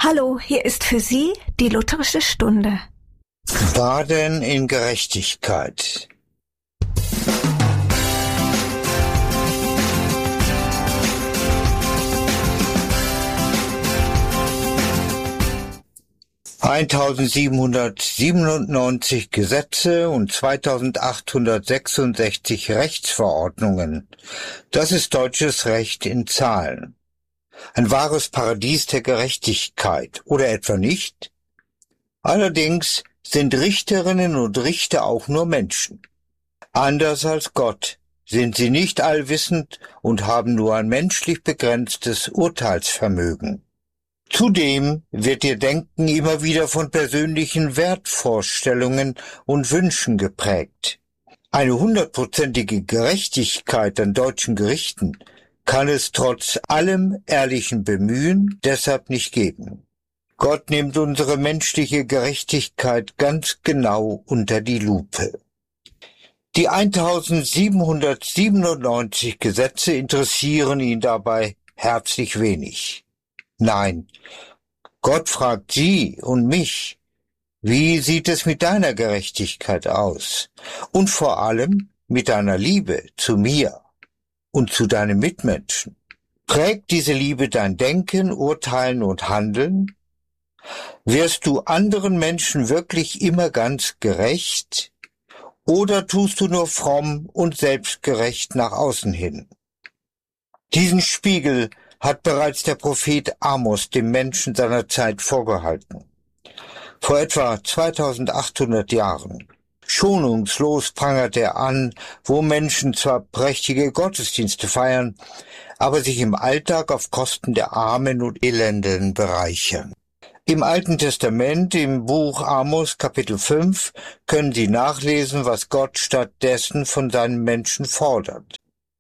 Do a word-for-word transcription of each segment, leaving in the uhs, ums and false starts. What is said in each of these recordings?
Hallo, hier ist für Sie die lutherische Stunde. Baden in Gerechtigkeit. eintausendsiebenhundertsiebenundneunzig Gesetze und zweitausendachthundertsechsundsechzig Rechtsverordnungen. Das ist deutsches Recht in Zahlen. Ein wahres Paradies der Gerechtigkeit, oder etwa nicht? Allerdings sind Richterinnen und Richter auch nur Menschen. Anders als Gott sind sie nicht allwissend und haben nur ein menschlich begrenztes Urteilsvermögen. Zudem wird ihr Denken immer wieder von persönlichen Wertvorstellungen und Wünschen geprägt. Eine hundertprozentige Gerechtigkeit an deutschen Gerichten kann es trotz allem ehrlichen Bemühen deshalb nicht geben. Gott nimmt unsere menschliche Gerechtigkeit ganz genau unter die Lupe. Die eintausendsiebenhundertsiebenundneunzig Gesetze interessieren ihn dabei herzlich wenig. Nein, Gott fragt Sie und mich, wie sieht es mit deiner Gerechtigkeit aus? Und vor allem mit deiner Liebe zu mir und zu deinen Mitmenschen. Prägt diese Liebe dein Denken, Urteilen und Handeln? Wirst du anderen Menschen wirklich immer ganz gerecht? Oder tust du nur fromm und selbstgerecht nach außen hin? Diesen Spiegel hat bereits der Prophet Amos dem Menschen seiner Zeit vorgehalten. Vor etwa zweitausendachthundert Jahren. Schonungslos prangert er an, wo Menschen zwar prächtige Gottesdienste feiern, aber sich im Alltag auf Kosten der Armen und Elenden bereichern. Im Alten Testament, im Buch Amos Kapitel fünf, können Sie nachlesen, was Gott stattdessen von seinen Menschen fordert.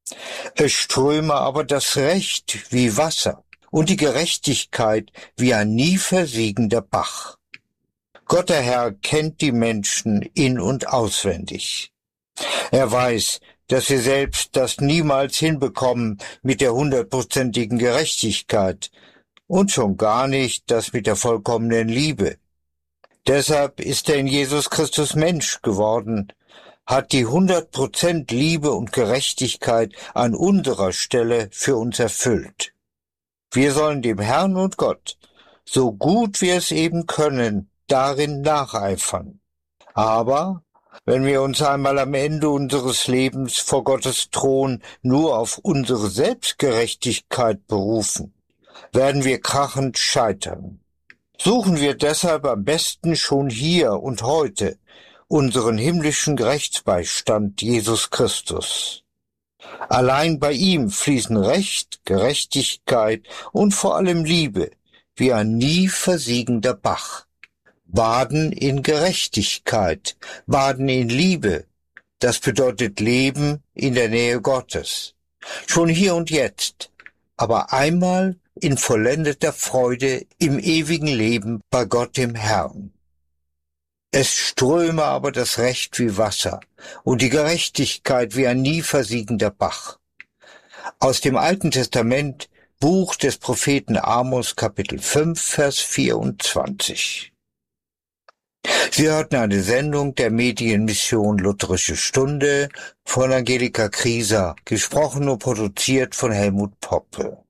Es ströme aber das Recht wie Wasser und die Gerechtigkeit wie ein nie versiegender Bach. Gott der Herr kennt die Menschen in- und auswendig. Er weiß, dass wir selbst das niemals hinbekommen mit der hundertprozentigen Gerechtigkeit und schon gar nicht das mit der vollkommenen Liebe. Deshalb ist er in Jesus Christus Mensch geworden, hat die hundert Prozent Liebe und Gerechtigkeit an unserer Stelle für uns erfüllt. Wir sollen dem Herrn und Gott, so gut wir es eben können, darin nacheifern. Aber wenn wir uns einmal am Ende unseres Lebens vor Gottes Thron nur auf unsere Selbstgerechtigkeit berufen, werden wir krachend scheitern. Suchen wir deshalb am besten schon hier und heute unseren himmlischen Rechtsbeistand Jesus Christus. Allein bei ihm fließen Recht, Gerechtigkeit und vor allem Liebe wie ein nie versiegender Bach. Baden in Gerechtigkeit, baden in Liebe, das bedeutet Leben in der Nähe Gottes. Schon hier und jetzt, aber einmal in vollendeter Freude im ewigen Leben bei Gott dem Herrn. Es ströme aber das Recht wie Wasser und die Gerechtigkeit wie ein nie versiegender Bach. Aus dem Alten Testament, Buch des Propheten Amos, Kapitel fünf, Vers vierundzwanzig. Sie hörten eine Sendung der Medienmission Lutherische Stunde von Angelika Krieser, gesprochen und produziert von Helmut Poppe.